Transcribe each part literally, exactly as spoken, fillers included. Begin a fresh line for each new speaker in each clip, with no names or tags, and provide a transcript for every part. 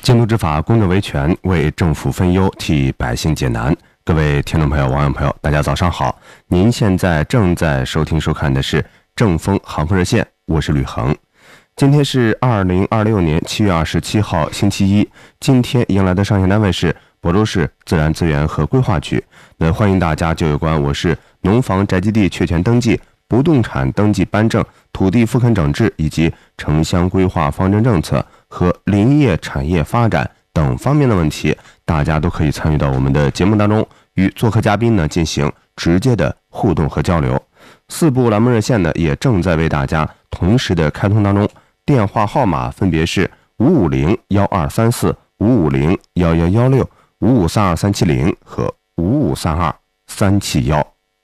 监督执法，公正维权，为政府分忧，替百姓解难。各位听众朋友、网友朋友，大家早上好！您现在正在收听收看的是正风航风热线，我是吕恒。今天是二零二六年七月二十七号，星期一。今天迎来的上线单位是亳州市自然资源和规划局。那欢迎大家就有关我市农房宅基地确权登记、不动产登记颁证、土地复垦整治以及城乡规划方针政策和林业产业发展等方面的问题，大家都可以参与到我们的节目当中，与做客嘉宾呢进行直接的互动和交流。四部栏目热线呢也正在为大家同时的开通当中，电话号码分别是五五零幺二三四、五五零幺幺幺六、五五三二三七零和五五三二三七幺。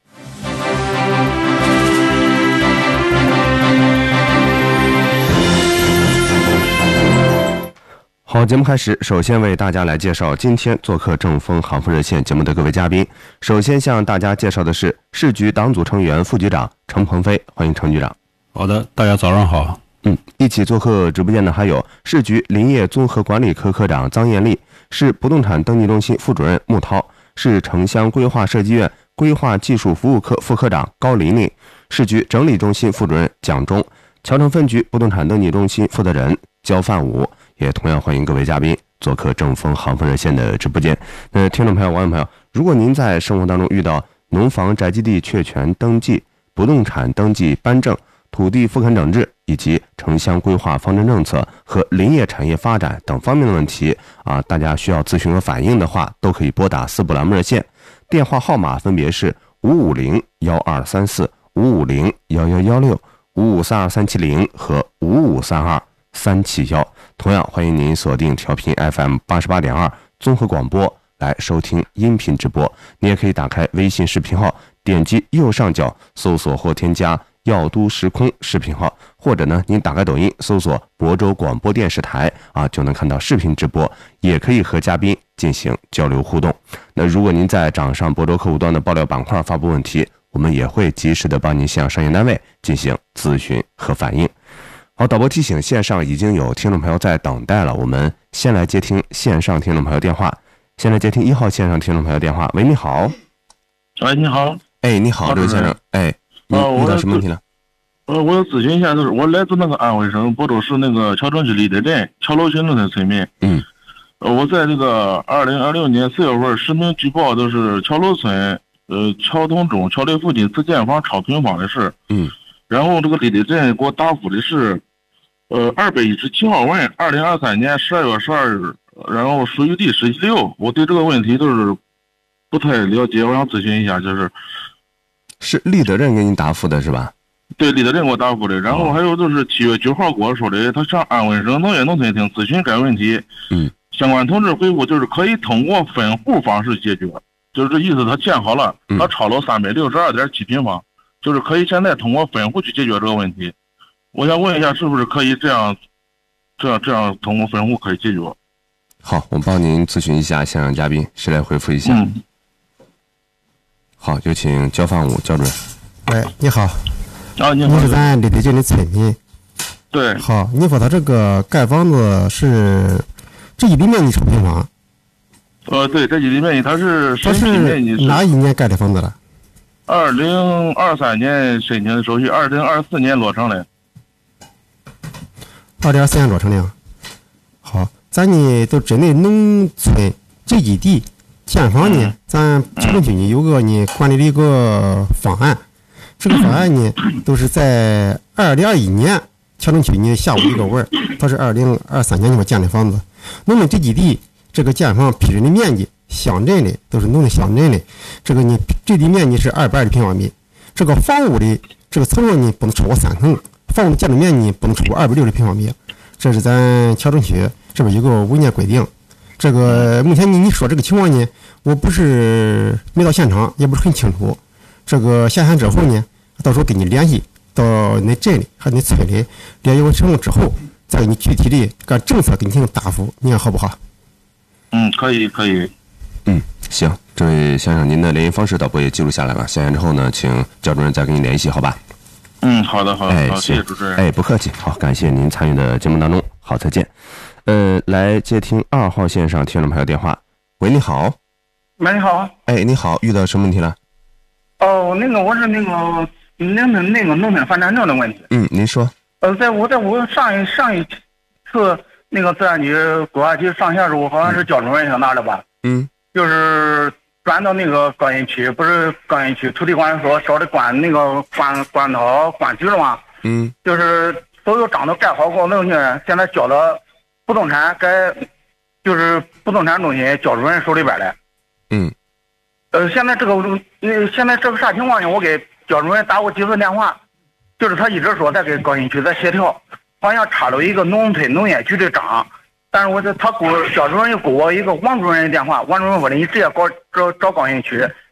好，节目开始，首先为大家来介绍今天做客正风航风热线节目的各位嘉宾。首先向大家介绍的是市局党组成员、副局长程鹏飞，欢迎程局长。
好的，大家早上好。
嗯，一起做客直播间的还有市局林业综合管理科科长张艳丽，市不动产登记中心副主任穆涛，市城乡规划设计院规划技术服务科副科长高琳琳，市局整理中心副主任蒋忠，桥城分局不动产登记中心负责人焦范武。也同样欢迎各位嘉宾做客正风航风热线的直播间。那听众朋友、网友朋友，如果您在生活当中遇到农房宅基地确权登记、不动产登记颁证、土地复垦整治以及城乡规划方针政策和林业产业发展等方面的问题啊，大家需要咨询和反映的话，都可以拨打四部栏目热线，电话号码分别是五五零幺二三四、五五零幺幺幺六、五五三二三七零和五五三二三七幺。同样欢迎您锁定调频 F M 八十八点二综合广播来收听音频直播。你也可以打开微信视频号，点击右上角搜索或添加药都时空视频号，或者呢您打开抖音搜索亳州广播电视台啊，就能看到视频直播，也可以和嘉宾进行交流互动。那如果您在掌上亳州客户端的爆料板块发布问题，我们也会及时的帮您向商业单位进行咨询和反映。好，导播提醒，线上已经有听众朋友在等待了，我们先来接听线上听众朋友电话。先来接听一号线上听众朋友电话。喂，你好。
喂，你好。
哎，你好，这位先生。哎，你遇到什么问题了？
呃，我要咨询一下，就是我来自那个安徽省亳州市那个桥城区立德镇桥楼群农村村民。
嗯。
呃，我在这个二零二六年四月份实名举报，都是桥楼村呃桥东中桥内附近自建房超平方的事。
嗯。然
后这个立德镇给我答复的是。呃，二百一十七号文，二零二三年十二月十二日，然后属于第十六。我对这个问题都是不太了解，我想咨询一下，就是
是立德镇给你答复的是吧？
对，立德镇给我答复的。然后还有就是七月九号跟我说的，他向安徽省农业农村厅咨询该问题。
嗯，
相关同志回复就是可以通过分户方式解决，就是这意思，他建好了，他超了三百六十二点七平方，就是可以现在通过分户去解决这个问题。我想问一下，是不是可以这样，这样这样通过分户可以解决？
好，我帮您咨询一下现场嘉宾，谁来回复一下？
嗯。
好，有请焦范武焦主任。
喂，你好。
啊，你好。
你是咱立德镇的村民。
对。
好，你说他这个盖房子是这一笔面积超平方？
呃，对，这一笔面积它是
它是哪一年盖的房子了？
二零二三年申请的手续，二零二四年落成的。
二零二四年落成的。好，咱呢都针对农村这一地建房呢，咱桥城区呢有个呢管理的一个方案，这个方案呢都是在二零二一年桥城区呢下午一个文，它是二零二三年就建的房子。我们这几地这个建房批准的面积，乡镇的都是农村乡镇的，这个呢这地面积是二百二十平方米，这个房屋的这个层数呢不能超过三层。房屋建筑面积不能超过二百六十平方米，这是咱桥城区这边有个文件规定。这个目前你你说这个情况呢，我不是没到现场，也不是很清楚。这个下线之后呢，到时候跟你联系，到你镇里和你村里联系完成之后，再给你具体的这个政策给你进行答复，你看好不好？
嗯，可以可以。
嗯，行，这位先生，您的联系方式导播也记录下来了。下线之后呢，请焦主任再跟你联系，好吧？
嗯，好的，好的，
哎，
好，谢谢主持人。
哎，不客气，好，感谢您参与的节目当中，好，再见。 嗯、呃，来接听二号线上听众朋友电话。喂，你好。
喂，你好。
哎，你好，遇到什么问题了？
哦，那个我是那个那个那个农村反产证的问题。
嗯，您说。
呃，在我在我上一上一次那个自然局规划局上线的时候，好像是教主任上那的吧？
嗯。
就是转到那个高新区，不是高新区土地管理所找的管那个管管涛管局了吗？
嗯。
就是所有章都盖好后，那个人现在交到不动产该就是不动产中心教主任手里边来。
嗯。
呃，现在这个呃，现在这个啥情况呢？我给教主任打过几次电话，就是他一直说在给高新区在协调，好像插了一个农村农业局的章，但是我这他给我教主任又给我一个王主任的电话，王主任说的你直接搞找找高新区